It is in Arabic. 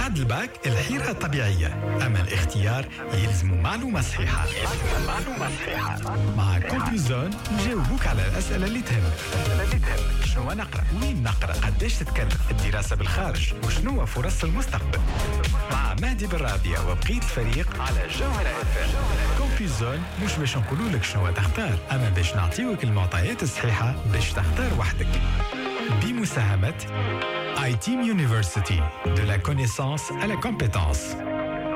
بعد الباك الحيرة طبيعية، أما الاختيار يلزم معلومة صحيحة. مع كومبيوزون نجاوبوك على الأسئلة اللي تهمك. شنو نقرأ؟ وين نقرأ؟ قديش تتكلف؟ الدراسة بالخارج؟ وشنو فرص المستقبل؟ مع مهدي بالرابية وبقية الفريق على جوهرة FM. كومبيوزون مش باش نقولوا لك شنو تختار، أما باش نعطيوك المعطيات الصحيحة باش تختار وحدك. بمساهمة iTeam University, de la connaissance à la compétence.